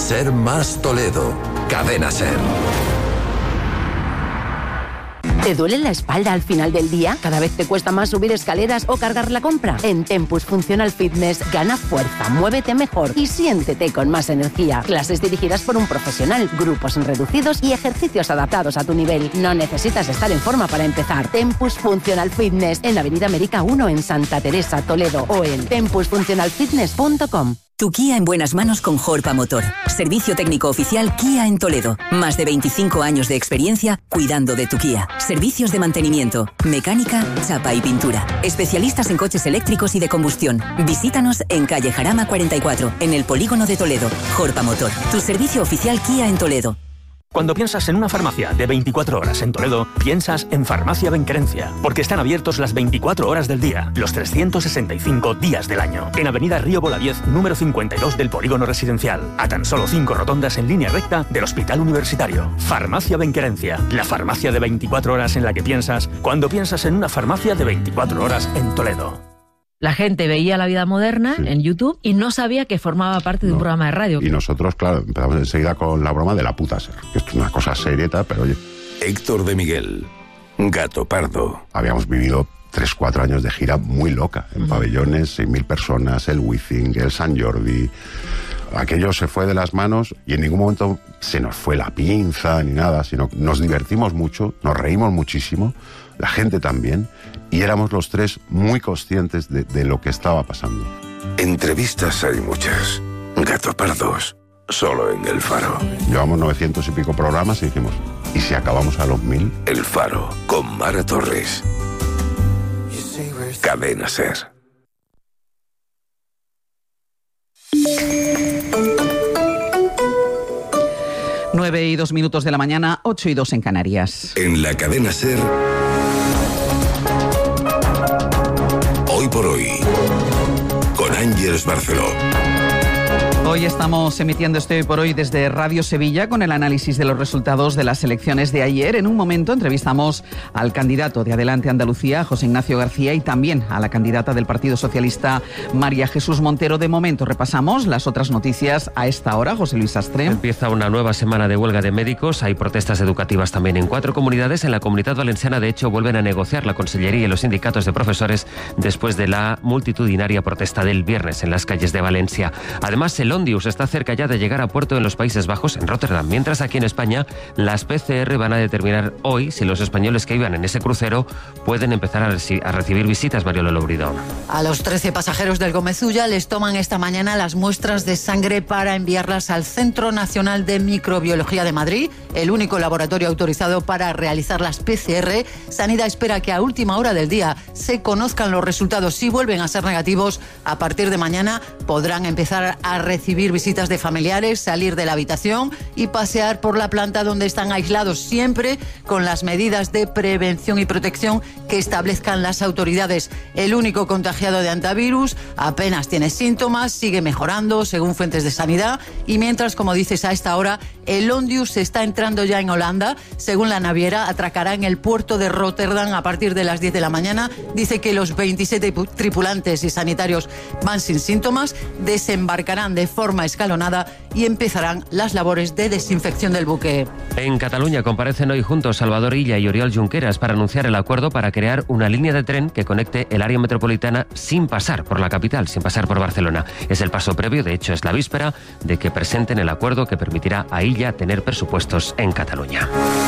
Ser más Toledo. Cadena Ser. ¿Te duele la espalda al final del día? ¿Cada vez te cuesta más subir escaleras o cargar la compra? En Tempus Functional Fitness gana fuerza, muévete mejor y siéntete con más energía. Clases dirigidas por un profesional, grupos reducidos y ejercicios adaptados a tu nivel. No necesitas estar en forma para empezar. Tempus Functional Fitness en Avenida América 1 en Santa Teresa, Toledo o en tempusfuncionalfitness.com. Tu Kia en buenas manos con Jorpa Motor. Servicio técnico oficial Kia en Toledo. Más de 25 años de experiencia cuidando de tu Kia. Servicios de mantenimiento, mecánica, chapa y pintura. Especialistas en coches eléctricos y de combustión. Visítanos en calle Jarama 44, en el polígono de Toledo. Jorpa Motor, tu servicio oficial Kia en Toledo. Cuando piensas en una farmacia de 24 horas en Toledo, piensas en Farmacia Benquerencia, porque están abiertos las 24 horas del día, los 365 días del año. En Avenida Río Bolaviez, número 52 del Polígono Residencial, a tan solo 5 rotondas en línea recta del Hospital Universitario. Farmacia Benquerencia, la farmacia de 24 horas en la que piensas cuando piensas en una farmacia de 24 horas en Toledo. La gente veía La Vida Moderna en YouTube y no sabía que formaba parte de un programa de radio. Y nosotros, claro, empezamos enseguida con la broma de la puta ser. Esto es una cosa serieta, pero oye... Héctor de Miguel, Gato Pardo. Habíamos vivido 3-4 años de gira muy loca, en pabellones, 6.000 personas, el Wizzing, el Sant Jordi... Aquello se fue de las manos y en ningún momento se nos fue la pinza ni nada, sino nos divertimos mucho, nos reímos muchísimo, la gente también, y éramos los tres muy conscientes de lo que estaba pasando. Entrevistas hay muchas. Gato Pardos, solo en El Faro. Llevamos 900 y pico programas y dijimos, ¿y si acabamos a los 1000? El Faro, con Mara Torres. Cadena Ser. 9:02 de la mañana, 8:02 en Canarias. En la Cadena Ser, Hoy por Hoy, con Ángeles Barceló. Hoy estamos emitiendo Hoy por Hoy desde Radio Sevilla con el análisis de los resultados de las elecciones de ayer. En un momento entrevistamos al candidato de Adelante Andalucía, José Ignacio García, y también a la candidata del Partido Socialista, María Jesús Montero. De momento repasamos las otras noticias a esta hora. José Luis Sastre. Empieza una nueva semana de huelga de médicos. Hay protestas educativas también en 4 comunidades. En la Comunidad Valenciana, de hecho, vuelven a negociar la Consellería y los sindicatos de profesores después de la multitudinaria protesta del viernes en las calles de Valencia. Además, el Ondius está cerca ya de llegar a puerto en los Países Bajos, en Rotterdam, mientras aquí en España las PCR van a determinar hoy si los españoles que iban en ese crucero pueden empezar a recibir visitas. Mariolo Lobrido. A los 13 pasajeros del Gómez Ulla les toman esta mañana las muestras de sangre para enviarlas al Centro Nacional de Microbiología de Madrid, el único laboratorio autorizado para realizar las PCR. Sanidad espera que a última hora del día se conozcan los resultados. Si vuelven a ser negativos, a partir de mañana podrán empezar a recibir visitas de familiares, salir de la habitación y pasear por la planta donde están aislados, siempre con las medidas de prevención y protección que establezcan las autoridades. El único contagiado de antivirus apenas tiene síntomas, sigue mejorando según fuentes de sanidad, y mientras, como dices, a esta hora el Ondius está entrando ya en Holanda. Según la naviera, atracará en el puerto de Rotterdam a partir de las 10 de la mañana. Dice que los 27 tripulantes y sanitarios van sin síntomas, desembarcarán de forma escalonada y empezarán las labores de desinfección del buque. En Cataluña comparecen hoy juntos Salvador Illa y Oriol Junqueras para anunciar el acuerdo para crear una línea de tren que conecte el área metropolitana sin pasar por la capital, sin pasar por Barcelona. Es el paso previo, de hecho es la víspera de que presenten el acuerdo que permitirá a Illa tener presupuestos en Cataluña.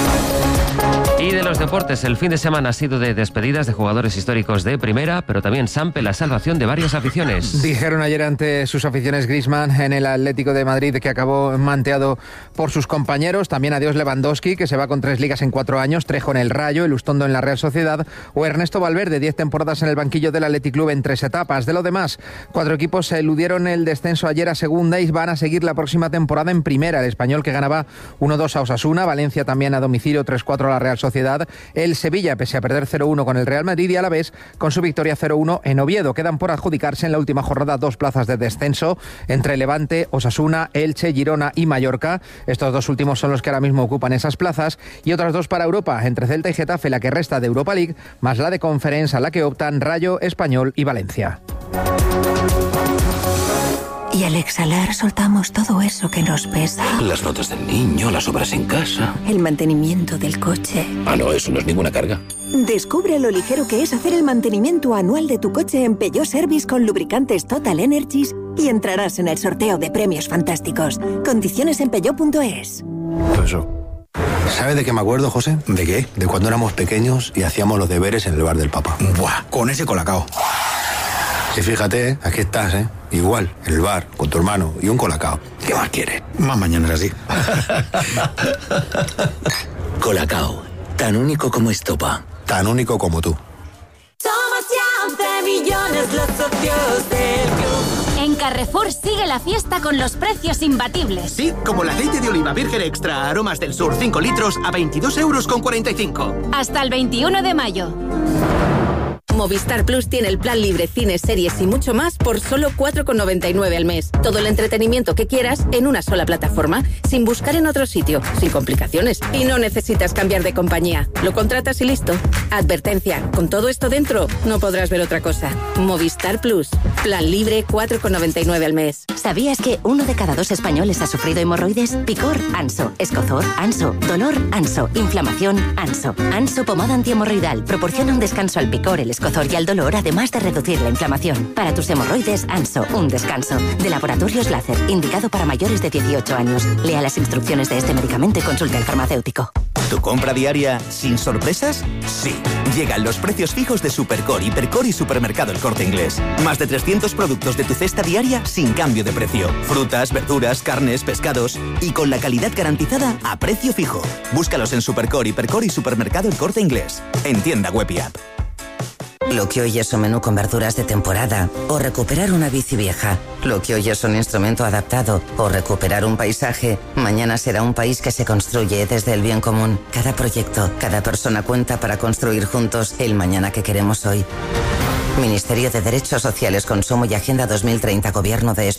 Y de los deportes, el fin de semana ha sido de despedidas de jugadores históricos de primera, pero también Sampe la salvación de varias aficiones. Dijeron ayer ante sus aficiones Griezmann en el Atlético de Madrid, que acabó manteado por sus compañeros. También adiós Lewandowski, que se va con 3 ligas en 4 años, Trejo en el Rayo, Elustondo en la Real Sociedad, o Ernesto Valverde, 10 temporadas en el banquillo del Athletic Club en 3 etapas. De lo demás, 4 equipos se eludieron el descenso ayer a segunda y van a seguir la próxima temporada en primera. El Español, que ganaba 1-2 a Osasuna, Valencia también a domicilio 3-4 a la Real Sociedad, el Sevilla, pese a perder 0-1 con el Real Madrid, y Alavés con su victoria 0-1 en Oviedo. Quedan por adjudicarse en la última jornada 2 plazas de descenso entre Levante, Osasuna, Elche, Girona y Mallorca. Estos 2 últimos son los que ahora mismo ocupan esas plazas, y otras 2 para Europa, entre Celta y Getafe, la que resta de Europa League, más la de Conference, a la que optan Rayo, Español y Valencia. Y al exhalar soltamos todo eso que nos pesa. Las notas del niño, las obras en casa. El mantenimiento del coche. Ah, no, eso no es ninguna carga. Descubre lo ligero que es hacer el mantenimiento anual de tu coche en Peugeot Service con lubricantes Total Energies y entrarás en el sorteo de premios fantásticos. Condiciones en peugeot.es. Eso. ¿Sabes de qué me acuerdo, José? ¿De qué? De cuando éramos pequeños y hacíamos los deberes en el bar del Papa. ¡Buah! Con ese colacao. Y fíjate, aquí estás, ¿eh? Igual, en el bar, con tu hermano y un colacao. ¿Qué más quieres? Más mañanas así. Colacao, tan único como estopa. Tan único como tú. Somos ya 11 millones los socios del club. En Carrefour sigue la fiesta con los precios imbatibles. Sí, como el aceite de oliva virgen extra Aromas del Sur 5 litros a 22,45 €. Hasta el 21 de mayo. Movistar Plus tiene el plan libre, cines, series y mucho más por solo 4,99 al mes. Todo el entretenimiento que quieras en una sola plataforma, sin buscar en otro sitio, sin complicaciones. Y no necesitas cambiar de compañía. Lo contratas y listo. Advertencia, con todo esto dentro, no podrás ver otra cosa. Movistar Plus. Plan libre, 4,99 al mes. ¿Sabías que 1 de cada 2 españoles ha sufrido hemorroides? Picor, Anso. Escozor, Anso. Dolor, Anso. Inflamación, Anso. Anso pomada antihemorroidal. Proporciona un descanso al picor, el escozor y al dolor, además de reducir la inflamación. Para tus hemorroides, Anso, un descanso. De Laboratorios Láser, indicado para mayores de 18 años. Lea las instrucciones de este medicamento y consulte al farmacéutico. ¿Tu compra diaria sin sorpresas? Sí. Llegan los precios fijos de Supercore, Hipercore y Supermercado El Corte Inglés. Más de 300 productos de tu cesta diaria sin cambio de precio. Frutas, verduras, carnes, pescados y con la calidad garantizada a precio fijo. Búscalos en Supercore, Hipercore y Supermercado El Corte Inglés. En tienda web y app. Lo que hoy es un menú con verduras de temporada o recuperar una bici vieja. Lo que hoy es un instrumento adaptado o recuperar un paisaje, mañana será un país que se construye desde el bien común. Cada proyecto, cada persona cuenta para construir juntos el mañana que queremos hoy. Ministerio de Derechos Sociales, Consumo y Agenda 2030, Gobierno de España.